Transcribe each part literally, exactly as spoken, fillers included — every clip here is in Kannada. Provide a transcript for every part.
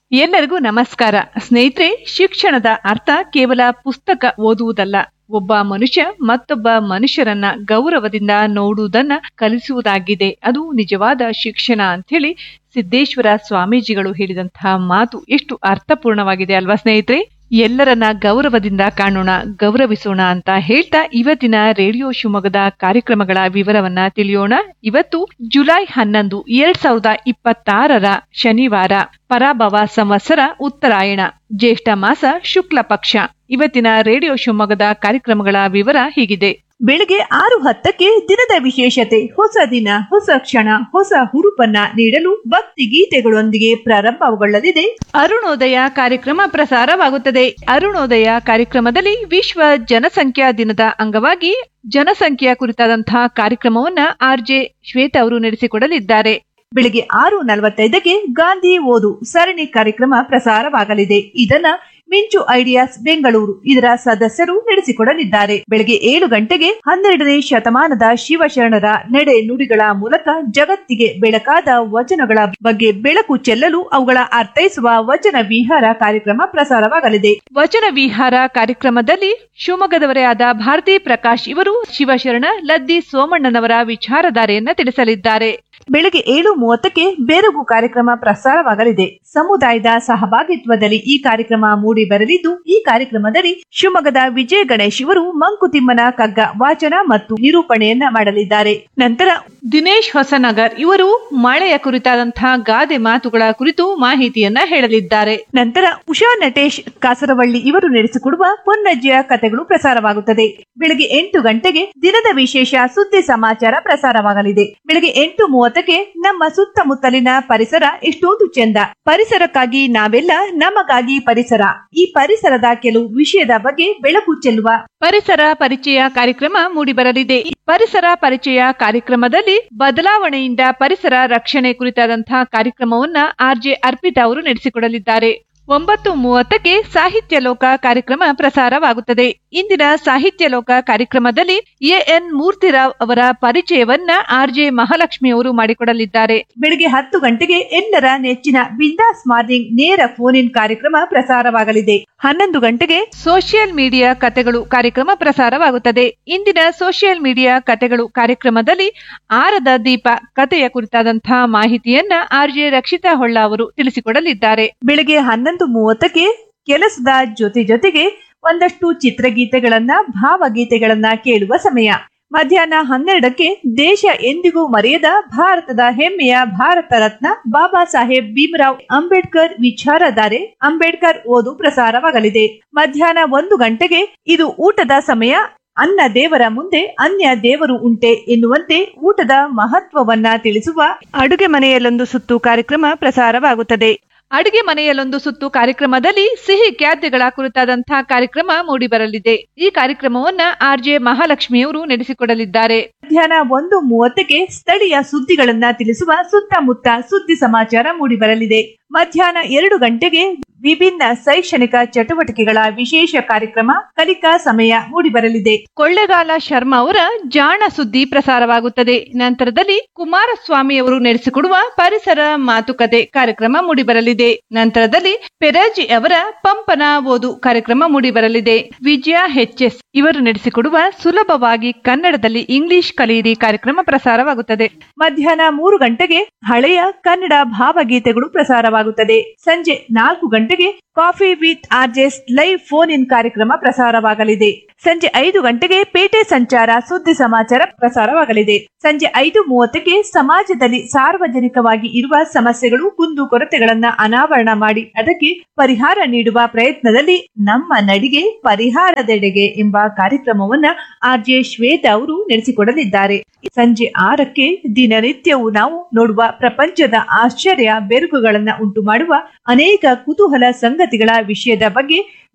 ಎಲ್ಲರಿಗೂ ನಮಸ್ಕಾರ. ಸ್ನೇಹಿತರೆ, ಶಿಕ್ಷಣದ ಅರ್ಥ ಕೇವಲ ಪುಸ್ತಕ ಓದುವುದಲ್ಲ, ಒಬ್ಬ ಮನುಷ್ಯ ಮತ್ತೊಬ್ಬ ಮನುಷ್ಯರನ್ನ ಗೌರವದಿಂದ ನೋಡುವುದನ್ನ ಕಲಿಸುವುದಾಗಿದೆ. ಅದು ನಿಜವಾದ ಶಿಕ್ಷಣ ಅಂತ ಹೇಳಿ ಸಿದ್ದೇಶ್ವರ ಸ್ವಾಮೀಜಿಗಳು ಹೇಳಿದಂತಹ ಮಾತು ಎಷ್ಟು ಅರ್ಥಪೂರ್ಣವಾಗಿದೆ ಅಲ್ವಾ ಸ್ನೇಹಿತರೆ. ಎಲ್ಲರನ್ನ ಗೌರವದಿಂದ ಕಾಣೋಣ, ಗೌರವಿಸೋಣ ಅಂತ ಹೇಳ್ತಾ ಇವತ್ತಿನ ರೇಡಿಯೋ ಶಿವಮೊಗ್ಗದ ಕಾರ್ಯಕ್ರಮಗಳ ವಿವರವನ್ನ ತಿಳಿಯೋಣ. ಇವತ್ತು ಜುಲೈ ಹನ್ನೊಂದು ಎರಡ್ ಸಾವಿರದ ಇಪ್ಪತ್ತಾರರ ಶನಿವಾರ, ಪರಾಭವ ಸಂವತ್ಸರ ಉತ್ತರಾಯಣ, ಜ್ಯೇಷ್ಠ ಮಾಸ ಶುಕ್ಲ ಪಕ್ಷ. ಇವತ್ತಿನ ರೇಡಿಯೋ ಶಿವಮೊಗ್ಗದ ಕಾರ್ಯಕ್ರಮಗಳ ವಿವರ ಹೀಗಿದೆ. ಬೆಳಗ್ಗೆ ಆರು ಹತ್ತಕ್ಕೆ ದಿನದ ವಿಶೇಷತೆ, ಹೊಸ ದಿನ ಹೊಸ ಕ್ಷಣ ಹೊಸ ಹುರುಪನ್ನ ನೀಡಲು ಭಕ್ತಿ ಗೀತೆಗಳೊಂದಿಗೆ ಪ್ರಾರಂಭಗೊಳ್ಳಲಿದೆ. ಅರುಣೋದಯ ಕಾರ್ಯಕ್ರಮ ಪ್ರಸಾರವಾಗುತ್ತದೆ. ಅರುಣೋದಯ ಕಾರ್ಯಕ್ರಮದಲ್ಲಿ ವಿಶ್ವ ಜನಸಂಖ್ಯಾ ದಿನದ ಅಂಗವಾಗಿ ಜನಸಂಖ್ಯೆಯ ಕುರಿತಾದಂತಹ ಕಾರ್ಯಕ್ರಮವನ್ನ ಆರ್ ಜೆ ಶ್ವೇತಾ ಅವರು ನಡೆಸಿಕೊಡಲಿದ್ದಾರೆ. ಬೆಳಿಗ್ಗೆ ಆರು ನಲವತ್ತೈದಕ್ಕೆ ಗಾಂಧಿ ಓದು ಸರಣಿ ಕಾರ್ಯಕ್ರಮ ಪ್ರಸಾರವಾಗಲಿದೆ. ಇದನ್ನ ಮಿಂಚು ಐಡಿಯಾಸ್ ಬೆಂಗಳೂರು ಇದರ ಸದಸ್ಯರು ನಡೆಸಿಕೊಡಲಿದ್ದಾರೆ. ಬೆಳಗ್ಗೆ ಏಳು ಗಂಟೆಗೆ ಹನ್ನೆರಡನೇ ಶತಮಾನದ ಶಿವಶರಣರ ನಡೆ ನುಡಿಗಳ ಮೂಲಕ ಜಗತ್ತಿಗೆ ಬೆಳಕಾದ ವಚನಗಳ ಬಗ್ಗೆ ಬೆಳಕು ಚೆಲ್ಲಲು ಅವುಗಳ ಅರ್ಥೈಸುವ ವಚನ ವಿಹಾರ ಕಾರ್ಯಕ್ರಮ ಪ್ರಸಾರವಾಗಲಿದೆ. ವಚನ ವಿಹಾರ ಕಾರ್ಯಕ್ರಮದಲ್ಲಿ ಶಿವಮೊಗ್ಗದವರೇ ಆದ ಭಾರತಿ ಪ್ರಕಾಶ್ ಇವರು ಶಿವಶರಣ ಲದ್ದಿ ಸೋಮಣ್ಣನವರ ವಿಚಾರಧಾರೆಯನ್ನ ತಿಳಿಸಲಿದ್ದಾರೆ. ಬೆಳಗ್ಗೆ ಏಳು ಮೂವತ್ತಕ್ಕೆ ಬೆರಗು ಕಾರ್ಯಕ್ರಮ ಪ್ರಸಾರವಾಗಲಿದೆ. ಸಮುದಾಯದ ಸಹಭಾಗಿತ್ವದಲ್ಲಿ ಈ ಕಾರ್ಯಕ್ರಮ ಮೂಡಿ ಬರಲಿದ್ದು, ಈ ಕಾರ್ಯಕ್ರಮದಲ್ಲಿ ಶಿವಮೊಗ್ಗದ ವಿಜಯ ಗಣೇಶ್ ಇವರು ಮಂಕುತಿಮ್ಮನ ಕಗ್ಗ ವಾಚನ ಮತ್ತು ನಿರೂಪಣೆಯನ್ನ ಮಾಡಲಿದ್ದಾರೆ. ನಂತರ ದಿನೇಶ್ ಹೊಸನಗರ್ ಇವರು ಮಳೆಯ ಕುರಿತಾದಂತಹ ಗಾದೆ ಮಾತುಗಳ ಕುರಿತು ಮಾಹಿತಿಯನ್ನ ಹೇಳಲಿದ್ದಾರೆ. ನಂತರ ಉಷಾ ನಟೇಶ್ ಕಾಸರವಳ್ಳಿ ಇವರು ನಡೆಸಿಕೊಡುವ ಪೊನ್ನಜ್ಜಿಯ ಕಥೆಗಳು ಪ್ರಸಾರವಾಗುತ್ತದೆ. ಬೆಳಗ್ಗೆ ಎಂಟು ಗಂಟೆಗೆ ದಿನದ ವಿಶೇಷ ಸುದ್ದಿ ಸಮಾಚಾರ ಪ್ರಸಾರವಾಗಲಿದೆ. ಬೆಳಗ್ಗೆ ಎಂಟು ಮೂವತ್ತಕ್ಕೆ ನಮ್ಮ ಸುತ್ತಮುತ್ತಲಿನ ಪರಿಸರ ಎಷ್ಟೊಂದು ಚೆಂದ, ಪರಿಸರಕ್ಕಾಗಿ ನಾವೆಲ್ಲ, ನಮಗಾಗಿ ಪರಿಸರ, ಈ ಪರಿಸರದ ಕೆಲವು ವಿಷಯದ ಬಗ್ಗೆ ಬೆಳಕು ಚೆಲ್ಲುವ ಪರಿಸರ ಪರಿಚಯ ಕಾರ್ಯಕ್ರಮ ಮೂಡಿಬರಲಿದೆ. ಪರಿಸರ ಪರಿಚಯ ಕಾರ್ಯಕ್ರಮದಲ್ಲಿ ಬದಲಾವಣೆಯಿಂದ ಪರಿಸರ ರಕ್ಷಣೆ ಕುರಿತಾದಂತಹ ಕಾರ್ಯಕ್ರಮವನ್ನ ಆರ್ ಜೆ ಅರ್ಪಿತಾ ಅವರು ನಡೆಸಿಕೊಡಲಿದ್ದಾರೆ. ಒಂಬತ್ತು ಮೂವತ್ತಕ್ಕೆ ಸಾಹಿತ್ಯ ಲೋಕ ಕಾರ್ಯಕ್ರಮ ಪ್ರಸಾರವಾಗುತ್ತದೆ. ಇಂದಿನ ಸಾಹಿತ್ಯ ಲೋಕ ಕಾರ್ಯಕ್ರಮದಲ್ಲಿ ಎ ಎನ್ ಮೂರ್ತಿರಾವ್ ಅವರ ಪರಿಚಯವನ್ನ ಆರ್ ಜೆ ಮಹಾಲಕ್ಷ್ಮಿ ಅವರು ಮಾಡಿಕೊಡಲಿದ್ದಾರೆ. ಬೆಳಿಗ್ಗೆ ಹತ್ತು ಗಂಟೆಗೆ ಎಲ್ಲರ ನೆಚ್ಚಿನ ಬಿಂದಾಸ್ ಮಾರ್ನಿಂಗ್ ನೇರ ಫೋನ್ ಇನ್ ಕಾರ್ಯಕ್ರಮ ಪ್ರಸಾರವಾಗಲಿದೆ. ಹನ್ನೊಂದು ಗಂಟೆಗೆ ಸೋಷಿಯಲ್ ಮೀಡಿಯಾ ಕತೆಗಳು ಕಾರ್ಯಕ್ರಮ ಪ್ರಸಾರವಾಗುತ್ತದೆ. ಇಂದಿನ ಸೋಷಿಯಲ್ ಮೀಡಿಯಾ ಕತೆಗಳು ಕಾರ್ಯಕ್ರಮದಲ್ಲಿ ಆರದ ದೀಪ ಕಥೆಯ ಕುರಿತಾದಂತಹ ಮಾಹಿತಿಯನ್ನ ಆರ್ ಜೆ ರಕ್ಷಿತಾ ಹೊಳ್ಳ ಅವರು ತಿಳಿಸಿಕೊಡಲಿದ್ದಾರೆ. ಬೆಳಿಗ್ಗೆ ಹನ್ನೊಂದು ಮೂವತ್ತಕ್ಕೆ ಕೆಲಸದ ಜೊತೆ ಜೊತೆಗೆ ಒಂದಷ್ಟು ಚಿತ್ರಗೀತೆಗಳನ್ನ ಭಾವಗೀತೆಗಳನ್ನ ಕೇಳುವ ಸಮಯ. ಮಧ್ಯಾಹ್ನ ಹನ್ನೆರಡಕ್ಕೆ ದೇಶ ಎಂದಿಗೂ ಮರೆಯದ ಭಾರತದ ಹೆಮ್ಮೆಯ ಭಾರತ ರತ್ನ ಬಾಬಾ ಸಾಹೇಬ್ ಭೀಮರಾವ್ ಅಂಬೇಡ್ಕರ್ ವಿಚಾರಧಾರೆ ಅಂಬೇಡ್ಕರ್ ಓದು ಪ್ರಸಾರವಾಗಲಿದೆ. ಮಧ್ಯಾಹ್ನ ಒಂದು ಗಂಟೆಗೆ ಇದು ಊಟದ ಸಮಯ, ಅನ್ನ ದೇವರ ಮುಂದೆ ಅನ್ಯ ದೇವರು ಉಂಟೆ ಎನ್ನುವಂತೆ ಊಟದ ಮಹತ್ವವನ್ನ ತಿಳಿಸುವ ಅಡುಗೆ ಮನೆಯಲ್ಲೊಂದು ಸುತ್ತು ಕಾರ್ಯಕ್ರಮ ಪ್ರಸಾರವಾಗುತ್ತದೆ. ಅಡುಗೆ ಮನೆಯಲ್ಲೊಂದು ಸುತ್ತು ಕಾರ್ಯಕ್ರಮದಲ್ಲಿ ಸಿಹಿ ಖಾದ್ಯಗಳ ಕುರಿತಾದಂತಹ ಕಾರ್ಯಕ್ರಮ ಮೂಡಿಬರಲಿದೆ. ಈ ಕಾರ್ಯಕ್ರಮವನ್ನ ಆರ್ ಜೆ ಮಹಾಲಕ್ಷ್ಮಿಯವರು ನಡೆಸಿಕೊಡಲಿದ್ದಾರೆ. ಮಧ್ಯಾಹ್ನ ಒಂದು ಮೂವತ್ತಕ್ಕೆ ಸ್ಥಳೀಯ ಸುದ್ದಿಗಳನ್ನ ತಿಳಿಸುವ ಸುತ್ತಮುತ್ತ ಸುದ್ದಿ ಸಮಾಚಾರ ಮೂಡಿಬರಲಿದೆ. ಮಧ್ಯಾಹ್ನ ಎರಡು ಗಂಟೆಗೆ ವಿಭಿನ್ನ ಶೈಕ್ಷಣಿಕ ಚಟುವಟಿಕೆಗಳ ವಿಶೇಷ ಕಾರ್ಯಕ್ರಮ ಕಲಿಕಾ ಸಮಯ ಮೂಡಿಬರಲಿದೆ. ಕೊಳ್ಳೆಗಾಲ ಶರ್ಮಾ ಅವರ ಜಾಣ ಸುದ್ದಿ ಪ್ರಸಾರವಾಗುತ್ತದೆ. ನಂತರದಲ್ಲಿ ಕುಮಾರಸ್ವಾಮಿ ಅವರು ನಡೆಸಿಕೊಡುವ ಪರಿಸರ ಮಾತುಕತೆ ಕಾರ್ಯಕ್ರಮ ಮೂಡಿಬರಲಿದೆ. ನಂತರದಲ್ಲಿ ಪೆರಾಜಿ ಅವರ ಪಂಪನ ಓದು ಕಾರ್ಯಕ್ರಮ ಮೂಡಿಬರಲಿದೆ. ವಿಜಯ ಎಚ್ ಎಸ್ ಇವರು ನಡೆಸಿಕೊಡುವ ಸುಲಭವಾಗಿ ಕನ್ನಡದಲ್ಲಿ ಇಂಗ್ಲಿಷ್ ಕಲಿಯಿರಿ ಕಾರ್ಯಕ್ರಮ ಪ್ರಸಾರವಾಗುತ್ತದೆ. ಮಧ್ಯಾಹ್ನ ಮೂರು ಗಂಟೆಗೆ ಹಳೆಯ ಕನ್ನಡ ಭಾವಗೀತೆಗಳು ಪ್ರಸಾರವಾಗುತ್ತದೆ. ಸಂಜೆ ನಾಲ್ಕು ಗಂಟೆಗೆ coffee with RJs live phone in ಕಾರ್ಯಕ್ರಮ ಪ್ರಸಾರವಾಗಲಿದೆ. ಸಂಜೆ ಐದು ಗಂಟೆಗೆ ಪೇಟೆ ಸಂಚಾರ ಸುದ್ದಿ ಸಮಾಚಾರ ಪ್ರಸಾರವಾಗಲಿದೆ. ಸಂಜೆ ಐದು ಮೂವತ್ತಕ್ಕೆ ಸಮಾಜದಲ್ಲಿ ಸಾರ್ವಜನಿಕವಾಗಿ ಇರುವ ಸಮಸ್ಯೆಗಳು ಕುಂದು ಕೊರತೆಗಳನ್ನ ಅನಾವರಣ ಮಾಡಿ ಅದಕ್ಕೆ ಪರಿಹಾರ ನೀಡುವ ಪ್ರಯತ್ನದಲ್ಲಿ ನಮ್ಮ ನಡಿಗೆ ಪರಿಹಾರದೆಡೆಗೆ ಎಂಬ ಕಾರ್ಯಕ್ರಮವನ್ನ ಆರ್ ಜೆ ಶ್ವೇತಾ ಅವರು ನಡೆಸಿಕೊಡಲಿದ್ದಾರೆ. ಸಂಜೆ ಆರಕ್ಕೆ ದಿನನಿತ್ಯವೂ ನಾವು ನೋಡುವ ಪ್ರಪಂಚದ ಆಶ್ಚರ್ಯ ಬೆರುಕುಗಳನ್ನ ಉಂಟು ಮಾಡುವ ಅನೇಕ ಕುತೂಹಲ ಸಂಗತಿಗಳ ವಿಷಯದ ಬಗ್ಗೆ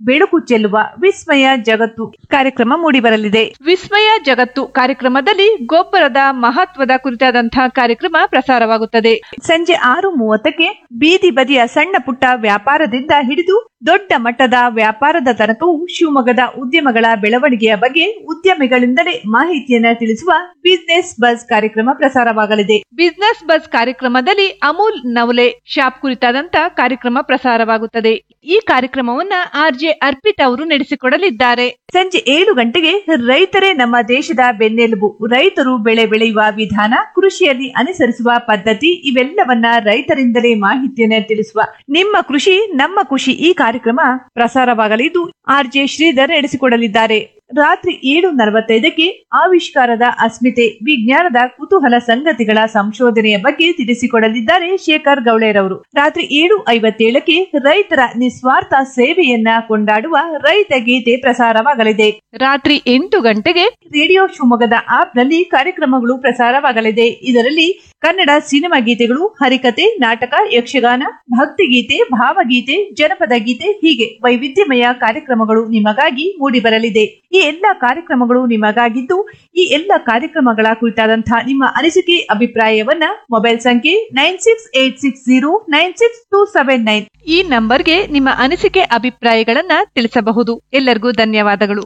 ಬೆಳಕು ಚೆಲ್ಲುವ ವಿಸ್ಮಯ ಜಗತ್ತು ಕಾರ್ಯಕ್ರಮ ಮೂಡಿಬರಲಿದೆ. ವಿಸ್ಮಯ ಜಗತ್ತು ಕಾರ್ಯಕ್ರಮದಲ್ಲಿ ಗೊಬ್ಬರದ ಮಹತ್ವದ ಕುರಿತಾದಂತಹ ಕಾರ್ಯಕ್ರಮ ಪ್ರಸಾರವಾಗುತ್ತದೆ. ಸಂಜೆ ಆರು ಮೂವತ್ತಕ್ಕೆ ಬೀದಿ ಬದಿಯ ಸಣ್ಣ ಪುಟ್ಟ ವ್ಯಾಪಾರದಿಂದ ಹಿಡಿದು ದೊಡ್ಡ ಮಟ್ಟದ ವ್ಯಾಪಾರದ ತನಕವೂ ಶಿವಮೊಗ್ಗದ ಉದ್ಯಮಗಳ ಬೆಳವಣಿಗೆಯ ಬಗ್ಗೆ ಉದ್ಯಮಿಗಳಿಂದಲೇ ಮಾಹಿತಿಯನ್ನ ತಿಳಿಸುವ ಬಿಸಿನೆಸ್ ಬಸ್ ಕಾರ್ಯಕ್ರಮ ಪ್ರಸಾರವಾಗಲಿದೆ. ಬಿಸಿನೆಸ್ ಬಸ್ ಕಾರ್ಯಕ್ರಮದಲ್ಲಿ ಅಮೂಲ್ ನವಲೆ ಶಾಪ್ ಕುರಿತಾದಂತ ಕಾರ್ಯಕ್ರಮ ಪ್ರಸಾರವಾಗುತ್ತದೆ. ಈ ಕಾರ್ಯಕ್ರಮವನ್ನ ಆರ್ ಜೆ ಅರ್ಪಿತಾ ಅವರು ನಡೆಸಿಕೊಡಲಿದ್ದಾರೆ. ಸಂಜೆ ಏಳು ಗಂಟೆಗೆ ರೈತರೇ ನಮ್ಮ ದೇಶದ ಬೆನ್ನೆಲುಬು, ರೈತರು ಬೆಳೆ ಬೆಳೆಯುವ ವಿಧಾನ, ಕೃಷಿಯಲ್ಲಿ ಅನುಸರಿಸುವ ಪದ್ಧತಿ ಇವೆಲ್ಲವನ್ನ ರೈತರಿಂದಲೇ ಮಾಹಿತಿಯನ್ನ ತಿಳಿಸುವ ನಿಮ್ಮ ಕೃಷಿ ನಮ್ಮ ಖುಷಿ ಈ ಕಾರ್ಯಕ್ರಮ ಪ್ರಸಾರವಾಗಲಿದ್ದು ಆರ್ ಜೆ ಶ್ರೀಧರ್ ನಡೆಸಿಕೊಡಲಿದ್ದಾರೆ. ರಾತ್ರಿ ಏಳು ನಲವತ್ತೈದಕ್ಕೆ ಆವಿಷ್ಕಾರದ ಅಸ್ಮಿತೆ, ವಿಜ್ಞಾನದ ಕುತೂಹಲ ಸಂಗತಿಗಳ ಸಂಶೋಧನೆಯ ಬಗ್ಗೆ ತಿಳಿಸಿಕೊಡಲಿದ್ದಾರೆ ಶೇಖರ್ ಗೌಳೇರವರು. ರಾತ್ರಿ ಏಳು ಐವತ್ತೇಳಕ್ಕೆ ರೈತರ ನಿಸ್ವಾರ್ಥ ಸೇವೆಯನ್ನ ಕೊಂಡಾಡುವ ರೈತ ಗೀತೆ ಪ್ರಸಾರವಾಗಲಿದೆ. ರಾತ್ರಿ ಎಂಟು ಗಂಟೆಗೆ ರೇಡಿಯೋ ಶಿವಮೊಗ್ಗದ ಆಪ್ ನಲ್ಲಿ ಕಾರ್ಯಕ್ರಮಗಳು ಪ್ರಸಾರವಾಗಲಿದೆ. ಇದರಲ್ಲಿ ಕನ್ನಡ ಸಿನಿಮಾ ಗೀತೆಗಳು, ಹರಿಕತೆ, ನಾಟಕ, ಯಕ್ಷಗಾನ, ಭಕ್ತಿಗೀತೆ, ಭಾವಗೀತೆ, ಜನಪದ ಗೀತೆ ಹೀಗೆ ವೈವಿಧ್ಯಮಯ ಕಾರ್ಯಕ್ರಮಗಳು ನಿಮಗಾಗಿ ಮೂಡಿಬರಲಿದೆ. ಈ ಎಲ್ಲ ಕಾರ್ಯಕ್ರಮಗಳು ನಿಮಗಾಗಿದ್ದು ಈ ಎಲ್ಲ ಕಾರ್ಯಕ್ರಮಗಳ ಕುರಿತಾದಂತಹ ನಿಮ್ಮ ಅನಿಸಿಕೆ ಅಭಿಪ್ರಾಯವನ್ನ ಮೊಬೈಲ್ ಸಂಖ್ಯೆ nine six eight six zero nine six two seven nine ಈ ನಂಬರ್ಗೆ ನಿಮ್ಮ ಅನಿಸಿಕೆ ಅಭಿಪ್ರಾಯಗಳನ್ನ ತಿಳಿಸಬಹುದು. ಎಲ್ಲರಿಗೂ ಧನ್ಯವಾದಗಳು.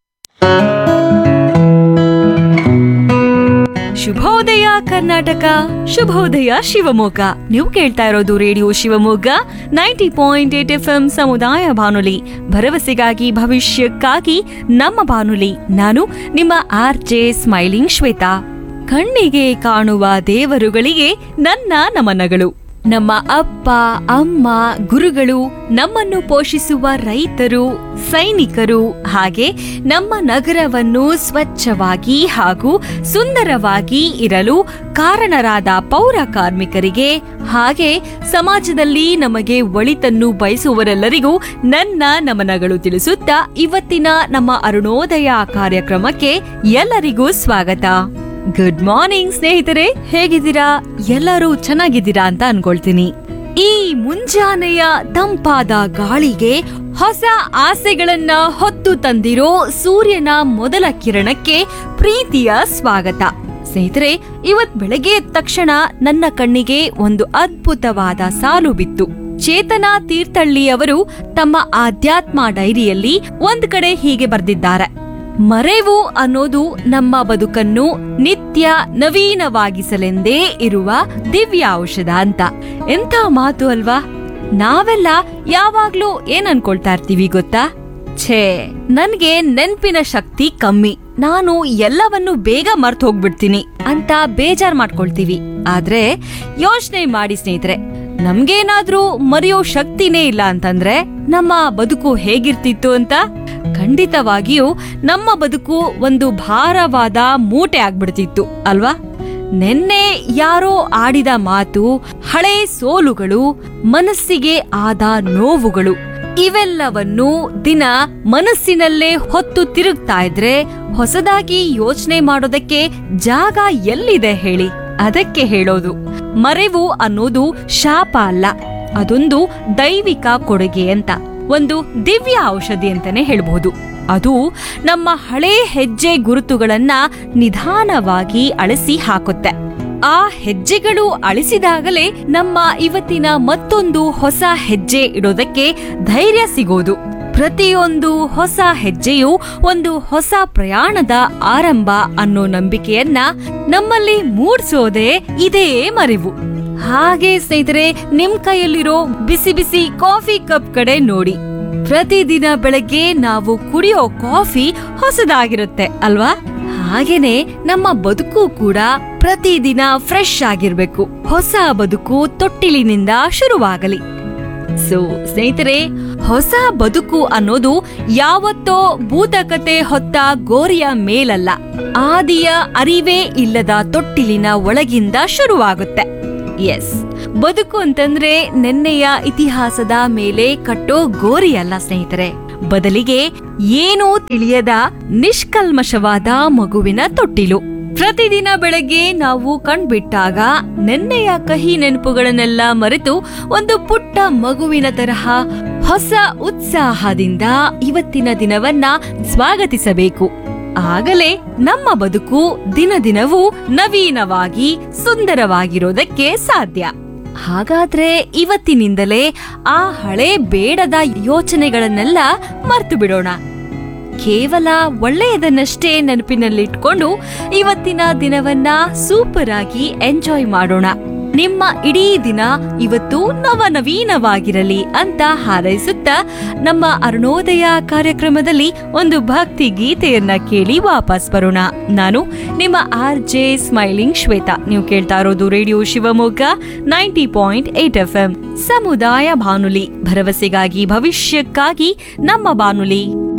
ಶುಭೋದಯ ಕರ್ನಾಟಕ, ಶುಭೋದಯ ಶಿವಮೊಗ್ಗ. ನೀವು ಕೇಳ್ತಾ ಇರೋದು radio Shivamogga ninety point eight F M ಸಮುದಾಯ ಬಾನುಲಿ, ಭರವಸೆಗಾಗಿ ಭವಿಷ್ಯಕ್ಕಾಗಿ ನಮ್ಮ ಬಾನುಲಿ. ನಾನು ನಿಮ್ಮ ಆರ್ ಜೆ ಸ್ಮೈಲಿಂಗ್ ಶ್ವೇತಾ. ಕಣ್ಣಿಗೆ ಕಾಣುವ ದೇವರುಗಳಿಗೆ ನನ್ನ ನಮನಗಳು. ನಮ್ಮ ಅಪ್ಪ ಅಮ್ಮ ಗುರುಗಳು, ನಮ್ಮನ್ನು ಪೋಷಿಸುವ ರೈತರು, ಸೈನಿಕರು, ಹಾಗೆ ನಮ್ಮ ನಗರವನ್ನು ಸ್ವಚ್ಛವಾಗಿ ಹಾಗೂ ಸುಂದರವಾಗಿ ಇರಲು ಕಾರಣರಾದ ಪೌರ ಕಾರ್ಮಿಕರಿಗೆ, ಹಾಗೆ ಸಮಾಜದಲ್ಲಿ ನಮಗೆ ಒಳಿತನ್ನು ಬಯಸುವವರೆಲ್ಲರಿಗೂ ನನ್ನ ನಮನಗಳು ತಿಳಿಸುತ್ತಾ ಇವತ್ತಿನ ನಮ್ಮ ಅರುಣೋದಯ ಕಾರ್ಯಕ್ರಮಕ್ಕೆ ಎಲ್ಲರಿಗೂ ಸ್ವಾಗತ. ಗುಡ್ ಮಾರ್ನಿಂಗ್ ಸ್ನೇಹಿತರೆ, ಹೇಗಿದ್ದೀರಾ? ಎಲ್ಲರೂ ಚೆನ್ನಾಗಿದ್ದೀರಾ ಅಂತ ಅನ್ಕೊಳ್ತೀನಿ. ಈ ಮುಂಜಾನೆಯ ತಂಪಾದ ಗಾಳಿಗೆ ಹೊಸ ಆಸೆಗಳನ್ನ ಹೊತ್ತು ತಂದಿರೋ ಸೂರ್ಯನ ಮೊದಲ ಕಿರಣಕ್ಕೆ ಪ್ರೀತಿಯ ಸ್ವಾಗತ. ಸ್ನೇಹಿತರೆ, ಇವತ್ ಬೆಳಗ್ಗೆ ಎದ್ದ ತಕ್ಷಣ ನನ್ನ ಕಣ್ಣಿಗೆ ಒಂದು ಅದ್ಭುತವಾದ ಸಾಲು ಬಿತ್ತು. ಚೇತನ ತೀರ್ಥಳ್ಳಿಯವರು ತಮ್ಮ ಆಧ್ಯಾತ್ಮ ಡೈರಿಯಲ್ಲಿ ಒಂದ್ ಕಡೆ ಹೀಗೆ ಬರೆದಿದ್ದಾರೆ: ಮರೆವು ಅನ್ನೋದು ನಮ್ಮ ಬದುಕನ್ನು ನಿತ್ಯ ನವೀನವಾಗಿಸಲೆಂದೇ ಇರುವ ದಿವ್ಯ ಔಷಧ ಅಂತ. ಎಂಥ ಮಾತು ಅಲ್ವಾ? ನಾವೆಲ್ಲ ಯಾವಾಗ್ಲೂ ಏನ್ ಅನ್ಕೊಳ್ತಾ ಇರ್ತೀವಿ ಗೊತ್ತಾ? ಛೇ, ನನ್ಗೆ ನೆನ್ಪಿನ ಶಕ್ತಿ ಕಮ್ಮಿ, ನಾನು ಎಲ್ಲವನ್ನು ಬೇಗ ಮರ್ತ್ ಹೋಗ್ಬಿಡ್ತೀನಿ ಅಂತ ಬೇಜಾರ್ ಮಾಡ್ಕೊಳ್ತೀವಿ. ಆದ್ರೆ ಯೋಚನೆ ಮಾಡಿ ಸ್ನೇಹಿತರೆ, ನಮ್ಗೇನಾದ್ರೂ ಮರೆಯೋ ಶಕ್ತಿನೇ ಇಲ್ಲ ಅಂತಂದ್ರೆ ನಮ್ಮ ಬದುಕು ಹೇಗಿರ್ತಿತ್ತು ಅಂತ? ಖಂಡಿತವಾಗಿಯೂ ನಮ್ಮ ಬದುಕು ಒಂದು ಭಾರವಾದ ಮೂಟೆ ಆಗ್ಬಿಡ್ತಿತ್ತು ಅಲ್ವಾ? ನೆನ್ನೆ ಯಾರೋ ಆಡಿದ ಮಾತು, ಹಳೆ ಸೋಲುಗಳು, ಮನಸ್ಸಿಗೆ ಆದ ನೋವುಗಳು ಇವೆಲ್ಲವನ್ನು ದಿನ ಮನಸ್ಸಿನಲ್ಲೇ ಹೊತ್ತು ತಿರುಗ್ತಾ ಇದ್ರೆ ಹೊಸದಾಗಿ ಯೋಚನೆ ಮಾಡೋದಕ್ಕೆ ಜಾಗ ಎಲ್ಲಿದೆ ಹೇಳಿ? ಅದಕ್ಕೆ ಹೇಳೋದು, ಮರೆವು ಅನ್ನೋದು ಶಾಪ ಅಲ್ಲ, ಅದೊಂದು ದೈವಿಕ ಕೊಡುಗೆ ಅಂತ, ಒಂದು ದಿವ್ಯ ಔಷಧಿ ಅಂತಾನೆ ಹೇಳ್ಬಹುದು. ಅದು ನಮ್ಮ ಹಳೆ ಹೆಜ್ಜೆ ಗುರುತುಗಳನ್ನ ನಿಧಾನವಾಗಿ ಅಳಿಸಿ ಹಾಕುತ್ತೆ. ಆ ಹೆಜ್ಜೆಗಳು ಅಳಿಸಿದಾಗಲೇ ನಮ್ಮ ಇವತ್ತಿನ ಮತ್ತೊಂದು ಹೊಸ ಹೆಜ್ಜೆ ಇಡೋದಕ್ಕೆ ಧೈರ್ಯ ಸಿಗೋದು. ಪ್ರತಿಯೊಂದು ಹೊಸ ಹೆಜ್ಜೆಯು ಒಂದು ಹೊಸ ಪ್ರಯಾಣದ ಆರಂಭ ಅನ್ನೋ ನಂಬಿಕೆಯನ್ನ ನಮ್ಮಲ್ಲಿ ಮೂಡಿಸೋದೇ ಇದೇ ಮರೆವು. ಹಾಗೆ ಸ್ನೇಹಿತರೆ, ನಿಮ್ ಕೈಯಲ್ಲಿರೋ ಬಿಸಿ ಬಿಸಿ ಕಾಫಿ ಕಪ್ ಕಡೆ ನೋಡಿ. ಪ್ರತಿದಿನ ಬೆಳಗ್ಗೆ ನಾವು ಕುಡಿಯೋ ಕಾಫಿ ಹೊಸದಾಗಿರುತ್ತೆ ಅಲ್ವಾ? ಹಾಗೇನೆ ನಮ್ಮ ಬದುಕು ಕೂಡ ಪ್ರತಿದಿನ ಫ್ರೆಶ್ ಆಗಿರ್ಬೇಕು. ಹೊಸ ಬದುಕು ತೊಟ್ಟಿಲಿನಿಂದ ಶುರುವಾಗಲಿ. ಸೊ ಸ್ನೇಹಿತರೆ, ಹೊಸ ಬದುಕು ಅನ್ನೋದು ಯಾವತ್ತೋ ಭೂತಕತೆ ಹೊತ್ತ ಗೋರಿಯ ಮೇಲಲ್ಲ, ಆದಿಯ ಅರಿವೇ ಇಲ್ಲದ ತೊಟ್ಟಿಲಿನ ಒಳಗಿಂದ ಶುರುವಾಗುತ್ತೆ. ಎಸ್, ಬದುಕು ಅಂತಂದ್ರೆ ನೆನ್ನೆಯ ಇತಿಹಾಸದ ಮೇಲೆ ಕಟ್ಟೋ ಗೋರಿ ಅಲ್ಲ ಸ್ನೇಹಿತರೆ, ಬದಲಿಗೆ ಏನೂ ತಿಳಿಯದ ನಿಷ್ಕಲ್ಮಶವಾದ ಮಗುವಿನ ತೊಟ್ಟಿಲು. ಪ್ರತಿದಿನ ಬೆಳಗ್ಗೆ ನಾವು ಕಣ್ಬಿಟ್ಟಾಗ ನೆನ್ನೆಯ ಕಹಿ ನೆನಪುಗಳನ್ನೆಲ್ಲ ಮರೆತು ಒಂದು ಪುಟ್ಟ ಮಗುವಿನ ತರಹ ಹೊಸ ಉತ್ಸಾಹದಿಂದ ಇವತ್ತಿನ ದಿನವನ್ನ ಸ್ವಾಗತಿಸಬೇಕು. ಆಗಲೇ ನಮ್ಮ ಬದುಕು ದಿನ ದಿನವೂ ನವೀನವಾಗಿ ಸುಂದರವಾಗಿರೋದಕ್ಕೆ ಸಾಧ್ಯ. ಹಾಗಾದ್ರೆ ಇವತ್ತಿನಿಂದಲೇ ಆ ಹಳೆ ಬೇಡದ ಯೋಚನೆಗಳನ್ನೆಲ್ಲ ಮರ್ತು ಬಿಡೋಣ. ಕೇವಲ ಒಳ್ಳೆಯದನ್ನಷ್ಟೇ ನೆನಪಿನಲ್ಲಿಟ್ಕೊಂಡು ಇವತ್ತಿನ ದಿನವನ್ನ ಸೂಪರ್ ಆಗಿ ಎಂಜಾಯ್ ಮಾಡೋಣ. ನಿಮ್ಮ ಇಡೀ ದಿನ ಇವತ್ತು ನವನವೀನವಾಗಿರಲಿ ಅಂತ ಹಾರೈಸುತ್ತಾ ನಮ್ಮ ಅರುಣೋದಯ ಕಾರ್ಯಕ್ರಮದಲ್ಲಿ ಒಂದು ಭಕ್ತಿ ಗೀತೆಯನ್ನ ಕೇಳಿ ವಾಪಸ್ ಬರೋಣ. ನಾನು ನಿಮ್ಮ ಆರ್ ಜೆ ಸ್ಮೈಲಿಂಗ್ ಶ್ವೇತಾ. ನೀವು ಕೇಳ್ತಾ ಇರೋದು radio Shivamogga ninety point eight F M ಸಮುದಾಯ ಬಾನುಲಿ, ಭರವಸೆಗಾಗಿ ಭವಿಷ್ಯಕ್ಕಾಗಿ ನಮ್ಮ ಬಾನುಲಿ.